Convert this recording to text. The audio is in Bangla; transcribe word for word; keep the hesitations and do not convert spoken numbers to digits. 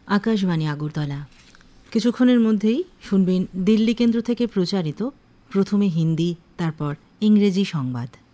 আকাশবাণী আগরতলা। কিছুক্ষণের মধ্যেই শুনবেন দিল্লি কেন্দ্র থেকে প্রচারিত প্রথমে হিন্দি, তারপর ইংরেজি সংবাদ।